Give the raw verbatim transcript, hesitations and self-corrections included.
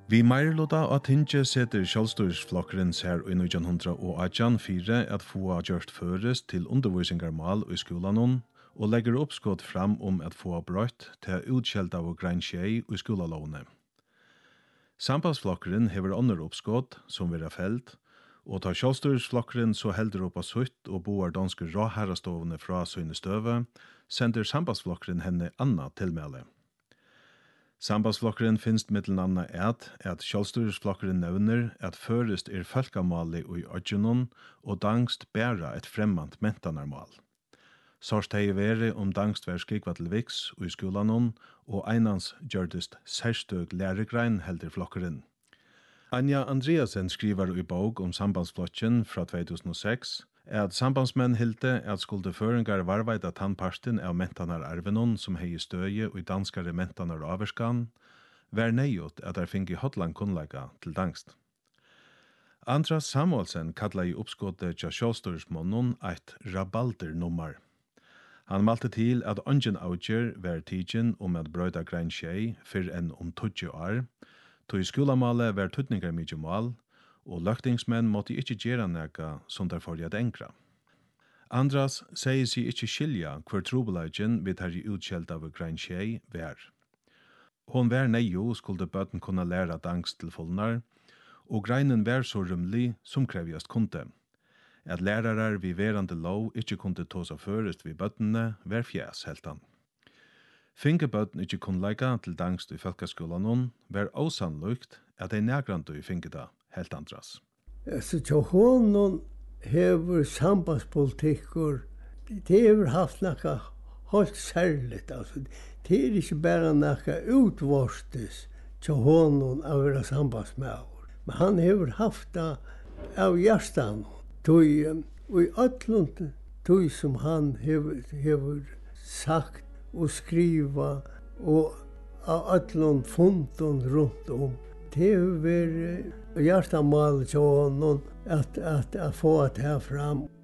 Vi meirlota at Tinge setter sjálvstýrisflokkurin ser i nítjan hundrað og átjan fire at få gjørt føres til undervisningarmal i skolanon og legger oppskott fram om at få brøtt til utskjelt av grein tjei i skolalovene. Sambandsflokkurin hever andre oppskott som vera felt, og tar sjálvstýrisflokkurin så heldur opp av sutt og boar danske råherrastovene fra søyne støve, sender sambandsflokkurin henne anna tilmæle. Sambandsflokkurin finst mittel anna at at sjálvstýrisflokkurin nevner at førest er folkamali i ødjunon og dangst bæra et fremmant mentanarmal. Sorst hei veri om dangst vær skrikva til viks i skolanon og einans gjørdist særstøg læregrein heldur flokkurin. Anja Andreasen skriver i bok om sambandsflokken fra två tusen og seks at sambandsmenn hilde at skulde føringar varveida tannparsten av mentanar arvenon som hei støye og i danskare mentanar averskan, vær neiot at er fingi hotlan kunnleika til dangst. Andras Samuelsen kalla i oppskottet tja sjálvstýrismonnun eit rabaldernummer. Han malte til at ungen avgjer vær tidsin om at brøyda grein tjei fyrr enn om tjugo år, tog skolamale vær tutningar mykje mal, og løgtingsmenn måtte ikkje gjera neka som der for at enkra. Andras sier seg ikkje skilja hver trobelagen vi tar i utskjelt av grein tjei vær. Hon vær neio skulle bøten kunna læra dangst til fullnar, og greinen vær så rymlig som krevjast kunde. At lærarar vi verande lov ikkje kunde tåsa førest vi bøtene vær fjæs heltan. Finge bøten ikkje kunnleika til dangst i folkaskolanon vær osannlykt at ei nægrandu i finge da helt andras. Så til honom hever sambandspolitikker, det hever haft nekka helt særligt. Altså, det er ikke bare nekka utvarstes til honom av være sambandsmæver. Men han hever haft det av hjertan. Tui, og i ötlund tui som han hever, hever sagt og skriva og av ötlund fundun rundt om. Det har vært hjertemål til honom at, at, at få det her fram.